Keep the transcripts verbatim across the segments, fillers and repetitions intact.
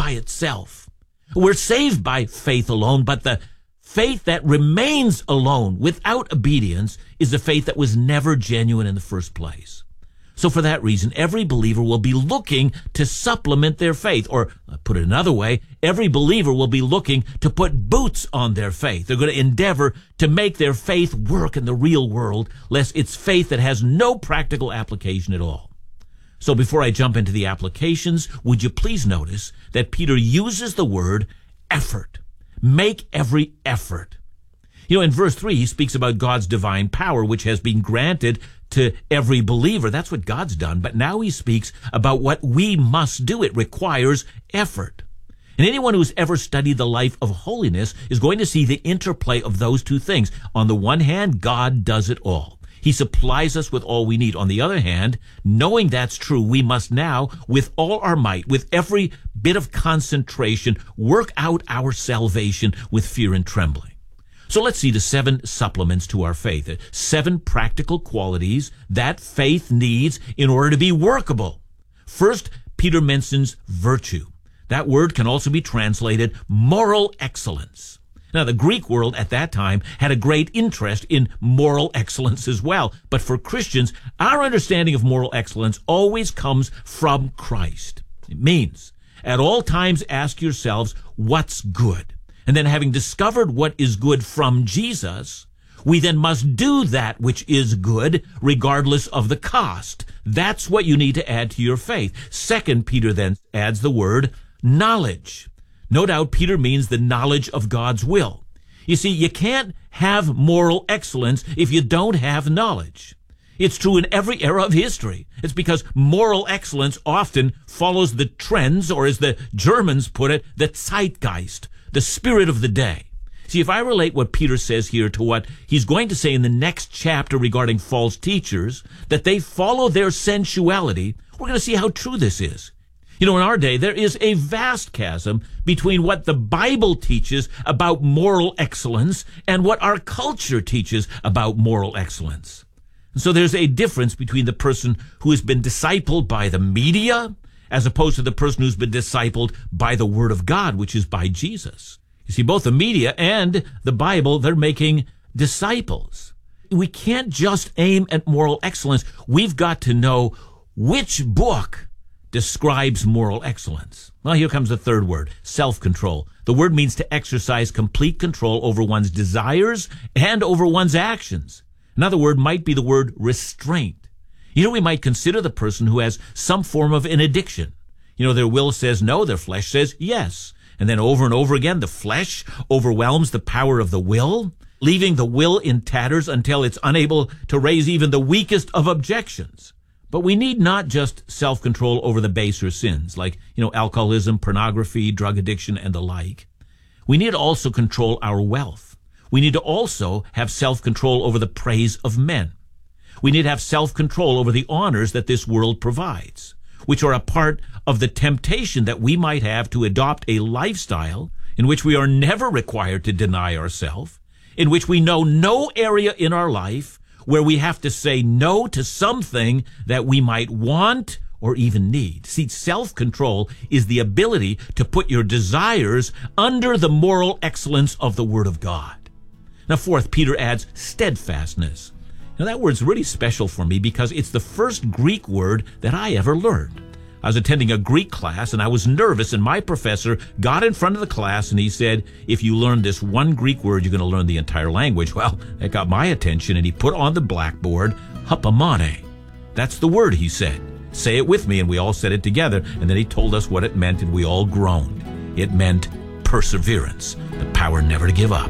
by itself. We're saved by faith alone, but the faith that remains alone without obedience is a faith that was never genuine in the first place. So for that reason, every believer will be looking to supplement their faith, or put it another way, every believer will be looking to put boots on their faith. They're going to endeavor to make their faith work in the real world, lest it's faith that has no practical application at all. So before I jump into the applications, would you please notice that Peter uses the word effort. Make every effort. You know, in verse three, he speaks about God's divine power, which has been granted to every believer. That's what God's done. But now he speaks about what we must do. It requires effort. And anyone who's ever studied the life of holiness is going to see the interplay of those two things. On the one hand, God does it all. He supplies us with all we need. On the other hand, knowing that's true, we must now, with all our might, with every bit of concentration, work out our salvation with fear and trembling. So let's see the seven supplements to our faith, the seven practical qualities that faith needs in order to be workable. First, Peter mentions virtue. That word can also be translated moral excellence. Now, the Greek world at that time had a great interest in moral excellence as well. But for Christians, our understanding of moral excellence always comes from Christ. It means, at all times ask yourselves, what's good? And then having discovered what is good from Jesus, we then must do that which is good regardless of the cost. That's what you need to add to your faith. Second, Peter then adds the word knowledge. No doubt Peter means the knowledge of God's will. You see, you can't have moral excellence if you don't have knowledge. It's true in every era of history. It's because moral excellence often follows the trends, or as the Germans put it, the Zeitgeist, the spirit of the day. See, if I relate what Peter says here to what he's going to say in the next chapter regarding false teachers, that they follow their sensuality, we're going to see how true this is. You know, in our day, there is a vast chasm between what the Bible teaches about moral excellence and what our culture teaches about moral excellence. And so there's a difference between the person who has been discipled by the media as opposed to the person who's been discipled by the Word of God, which is by Jesus. You see, both the media and the Bible, they're making disciples. We can't just aim at moral excellence. We've got to know which book describes moral excellence. Well, here comes the third word, self-control. The word means to exercise complete control over one's desires and over one's actions. Another word might be the word restraint. You know, we might consider the person who has some form of an addiction. You know, their will says no, their flesh says yes. And then over and over again, the flesh overwhelms the power of the will, leaving the will in tatters until it's unable to raise even the weakest of objections. But we need not just self-control over the baser sins, like, you know, alcoholism, pornography, drug addiction, and the like. We need to also control our wealth. We need to also have self-control over the praise of men. We need to have self-control over the honors that this world provides, which are a part of the temptation that we might have to adopt a lifestyle in which we are never required to deny ourselves, in which we know no area in our life where we have to say no to something that we might want or even need. See, self-control is the ability to put your desires under the moral excellence of the Word of God. Now, fourth, Peter adds steadfastness. Now, that word's really special for me because it's the first Greek word that I ever learned. I was attending a Greek class, and I was nervous, and my professor got in front of the class, and he said, if you learn this one Greek word, you're going to learn the entire language. Well, that got my attention, and he put on the blackboard, hupomone. That's the word, he said. Say it with me, and we all said it together, and then he told us what it meant, and we all groaned. It meant perseverance, the power never to give up.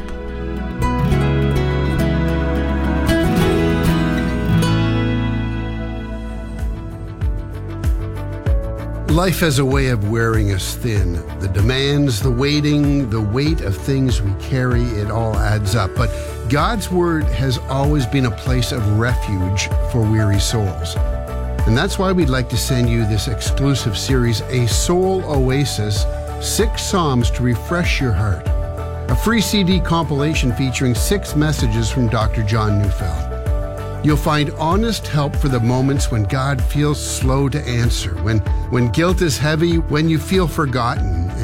Life has a way of wearing us thin. The demands, the waiting, the weight of things we carry, it all adds up. But God's Word has always been a place of refuge for weary souls. And that's why we'd like to send you this exclusive series, A Soul Oasis, Six Psalms to Refresh Your Heart. A free C D compilation featuring six messages from Doctor John Neufeld. You'll find honest help for the moments when God feels slow to answer, when, when guilt is heavy, when you feel forgotten,